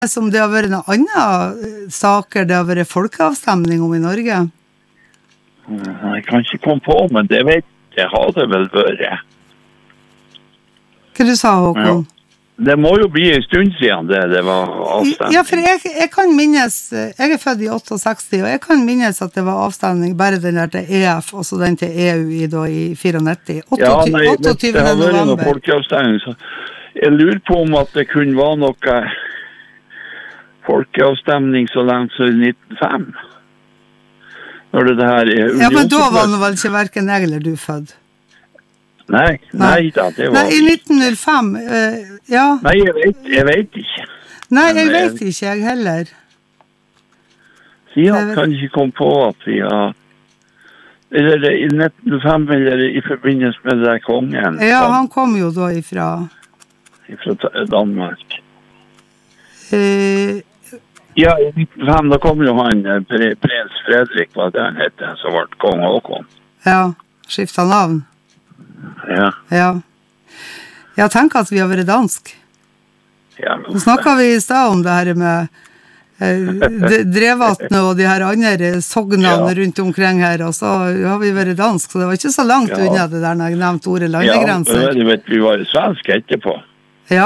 Som det har vært noen andre saker det har vært folkeavstemning om i Norge? Jeg kan ikke komme på, men det vet jeg har det vel vært. Hva du sa, Håkon? Ja. Det må jo bli en stund siden det var avstemning. Ja, for jeg kan minnes, jeg født i 68, og jeg kan minnes at det var avstemning, bare den der til EF, og så den til EU i 94. 28. Ja, nei, det har vært noen november. folkeavstemning, så jeg lurer på om at det kunne være noe folkeavstemning så langt som i 1905. Når det her Ja, men da var det vel ikke hverken jeg eller du født? Nei da, det var... Nei, i 1905, ja. Nei, jeg vet ikke. Nei, jeg vet ikke, jeg heller. Siden kan ikke komme på at vi har... Eller i 1905, eller i forbindelse med det kongen. Ja, han kom jo da ifra Danmark. Ja, i 1905, da kom jo han, prins Fredrik, hva det han hette, som ble kong Håkon. Ja, skiftet navn. Ja. Jeg tenker at vi har vært dansk. Ja, Nå snakket vi i sted om det her med Drevatne og de her andre sognene rundt omkring her, og så har vi vært dansk, så det var ikke så langt unna det der når jeg nevnte ordet landegrenser. Ja, du vet, vi var svensk etterpå. Ja.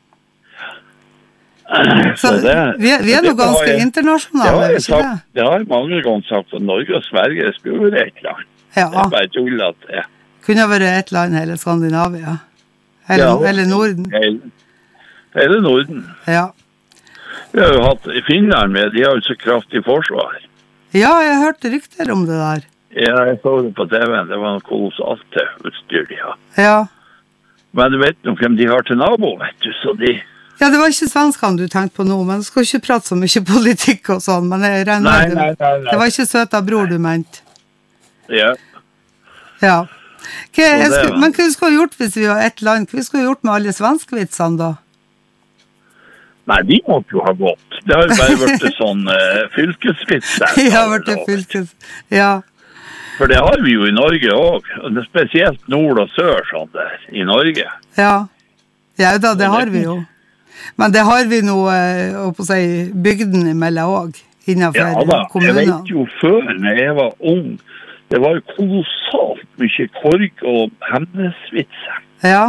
Så vi er jo ganske internasjonale, ikke det? Det har jeg mange ganger sagt, at Norge og Sverige skulle være et land. Ja. Det er bare tull at det kunne ha vært et land, hele Skandinavia. Hele Norden. Hele Norden. Ja. Vi har jo hatt Finland med, de har jo så kraftig forsvar. Ja, jeg hørte rykter om det der. Ja, jeg så det på TV-en, det var noe kolossalt utstyr de har. Ja. Men du vet nok hvem de har til nabo, vet du, så de... Ja, det var ikke svenskene du tenkte på nå, men du skal ikke prate så mye politikk og sånn, men jeg regner med det. Det var ikke søta bror du mente. Ja. Ja. Men hva skulle vi gjort hvis vi var et land? Hva skulle vi gjort med alle svenskvitsene da? Nei, de måtte jo ha gått. Det har jo bare vært sånn fylkesvits der. Ja, vært fylkes... Ja. For det har vi jo i Norge også. Spesielt nord og sør sånn der, i Norge. Ja. Ja da, det har vi jo. Men det har vi nå, å si, bygden imellom også, innenfor kommunene. Jeg vet jo før, når jeg var ung, det var jo kolossalt mye korg og hemnesvitser. Ja.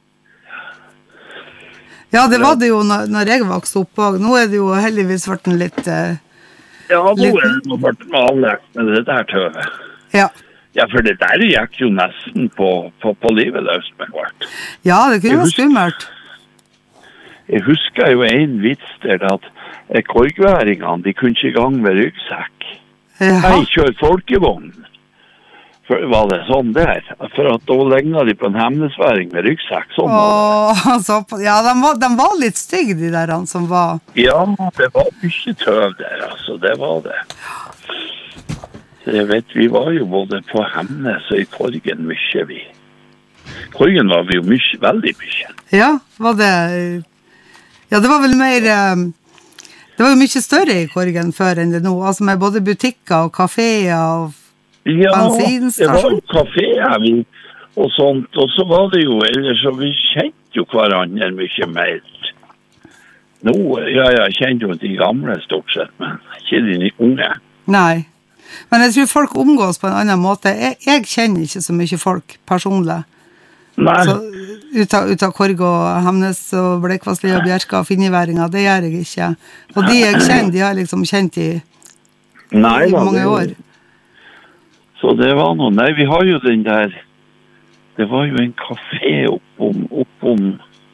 Ja, det var det jo når jeg vokste opp også. Nå er det jo heldigvis vært en litt... Ja, nå er det noe vært med alle, men det der tøvet. Ja. Ja, for det der gikk jo nesten på livet løst med hvert. Ja, det kunne være skummelt. Jeg husker jo en vits der at korgværingene, de kunne ikke gang med ryggsekk. Nei, kjør folkevogn. For var det sånn der? For at da legnet de på en hemnesværing med ryggsekk. Sånn ja, de var litt stygge, de der som var... Ja, det var mye tøv der, altså. Det var det. Så jeg vet, vi var jo både på Hemnes og i Korgen mye, vi. Korgen var vi jo mye, veldig mye. Ja, var det... Ja, det var vel mer... Det var jo mye større i Korgen før enn det nå. Altså med både butikker og kaféer og... Ja, det var jo kaféer og sånt, og så var det jo, ellers så vi kjente jo hverandre mye mer. Nå, jeg kjente jo de gamle stort sett, men ikke de unge. Nei, men jeg tror folk omgås på en annen måte. Jeg kjenner ikke så mye folk personlig. Nei. Så, ut av Korg og Hemnes og Bleikvassli og Bjerka og Finneværinga, det gjør jeg ikke. Og de jeg kjenner, de har liksom kjent i mange år. Så det var noe, nei, vi har jo den der, det var jo en kafé oppom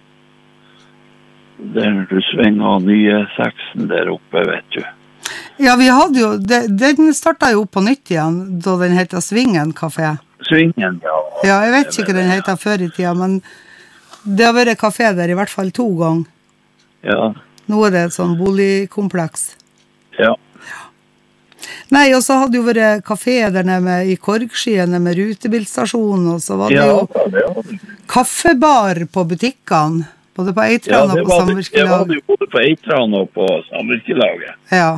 der du svinger nye seksen der oppe, vet du. Ja, vi hadde jo, den startet jo opp på nytt igjen, da den heter Svingen kafé. Svingen, ja. Ja, jeg vet ikke hva den heter før i tida, men det har vært kafé der i hvert fall 2 ganger. Ja. Nå er det et sånn boligkompleks. Ja. Nei, og så hadde jo vært kafé der nede i Korgskyene med rutebilstasjonen, og så var det jo kaffebar på butikkene, både på Eitran og på Samvirkelaget. Ja, det var det jo både på Eitran og på Samvirkelaget. Ja.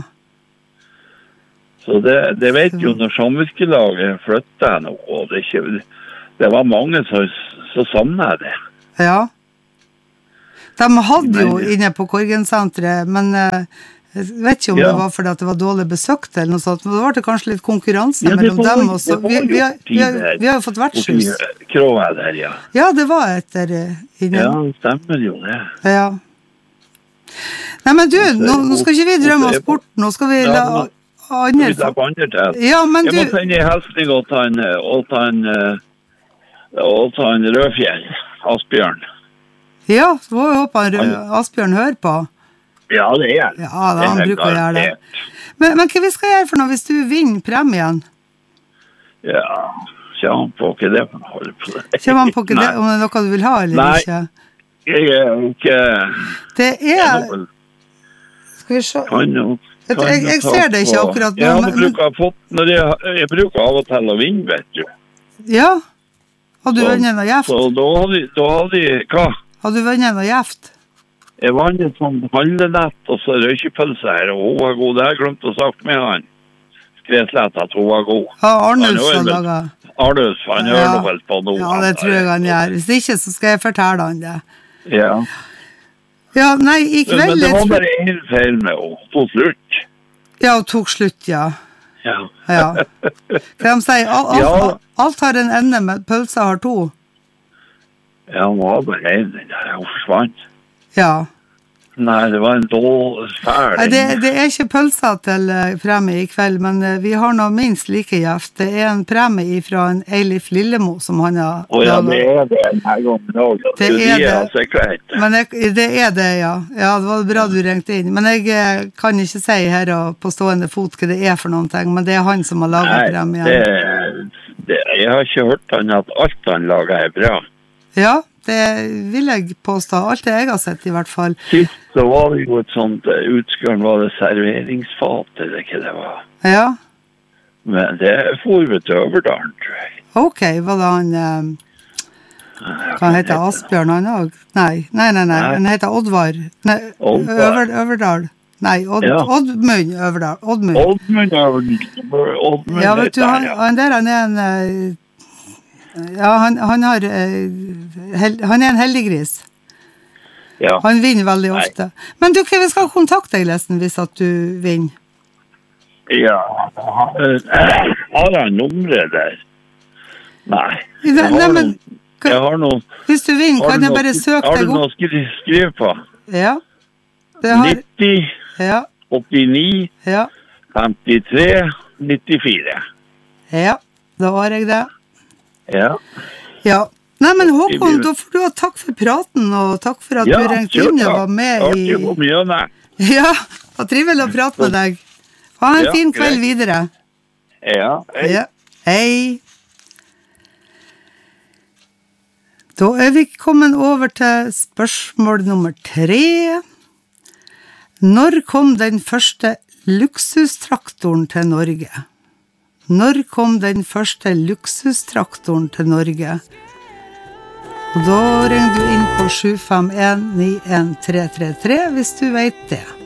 Så det vet jo når Samvirkelaget flyttet nå, og det var mange som savnet det. Ja. De hadde jo inne på Korgen-senteret, men jeg vet ikke om det var fordi at det var dårlig besøkt eller noe sånt, men det var det kanskje litt konkurranse mellom dem også. Vi har jo fått vertshus. Kråa der, ja. Ja, det var et der inne. Ja, det stemmer jo det. Ja. Nei, men du, nå skal ikke vi drømme om sport, nå skal vi la andre... Ja, men du... Jeg må sende en hilsning og ta en Rødfjell, Asbjørn. Ja, så må vi håpe Asbjørn hører på. Ja, det er. Ja, han bruker å gjøre det. Men hva vi skal gjøre for noe hvis du vinner premien? Ja, kjem på ikke det for å holde på det. Kjem på ikke det, om det er noe du vil ha eller ikke? Nei, jeg er ikke... Det er... Skal vi se... Jeg ser det ikke akkurat nå. Jeg bruker av og til å vinne, vet du. Ja? Har du vunnet noe gjeft? Så da hadde jeg... Hva? Har du vunnet noe gjeft? Jeg vant et sånt handlenett, og så røykepølse her, og hun var god. Det har jeg glemt å sagt med han. Skreslett at hun var god. Ja, Arnulf som laget. Arnulf, han hører vel på noe. Ja, det tror jeg han gjør. Hvis ikke, så skal jeg fortelle han det. Ja. Ja, nei, i kveld... Men det var bare en feil med henne. Hun tok slutt. Ja, hun tok slutt, ja. Ja. Kan de si, alt har en ende, men pølse har to. Ja, hun var bare en, hun forsvant. Ja. Nei, det var en fæl. Det er ikke pølser til premie i kveld, men vi har nå minst like gjeft. Det er en premie fra en Eilif Lillemo som han har laget. Ja, det er det denne gangen også. Det er det. Men det er det, ja. Ja, det var bra du ringte inn. Men jeg kan ikke si her på stående fot hva det er for noen ting, men det er han som har laget premien. Jeg har ikke hørt han at alt han lager er bra. Ja, det vil jeg påstå. Alt det jeg har sett i hvert fall. Sist så var det jo et sånt utskåren, var det serveringsfat, eller ikke det var? Ja. Men det får vi til Øverdalen, tror jeg. Ok, var det han... Hva heter Asbjørn han også? Nei. Han heter Oddvar. Nei, Øverdal. Nei, Oddmund Øverdal. Oddmund Øverdal. Ja, vet du, han er en... Ja, han er en heldiggris. Ja. Han vinner veldig ofte. Men du, vi skal kontakte deg, Lesen, hvis at du vinner. Ja, har han nummeret der? Nei. Jeg har noe... Hvis du vinner, kan jeg bare søke deg opp? Har du noe å skrive på? Ja. 90, 89, 53, 94. Ja, da har jeg det. Ja. Nei, men Håkon, da får du ha takk for praten, og takk for at du ringte inn og var med i... Ja, det var trivelig å prate med deg. Ha en fin kveld videre. Ja, hei. Hei. Da vi kommet over til spørsmål nummer 3. Når kom den første luksustraktoren til Norge? Når kom den første luksustraktoren til Norge? Og da ringer du inn på 751-91333 hvis du vet det.